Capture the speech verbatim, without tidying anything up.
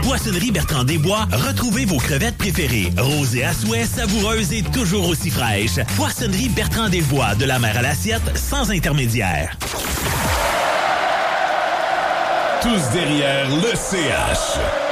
Poissonnerie Bertrand Desbois, retrouvez vos crevettes préférées. Rosées à souhait, savoureuses et toujours aussi fraîches. Poissonnerie Bertrand Desbois, de la mer à l'assiette, sans intermédiaire. Tous derrière le C H.